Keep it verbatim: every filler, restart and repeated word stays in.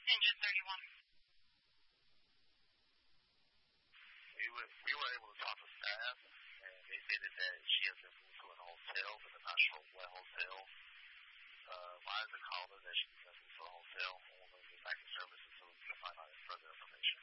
Engine thirty-one. We were, we were able to talk to staff, and they stated that she has been moved to an hotel, but they're not sure what hotel. Uh, Liza called her that she's been moved to a hotel, and we're going to get back in services so we can find out further information.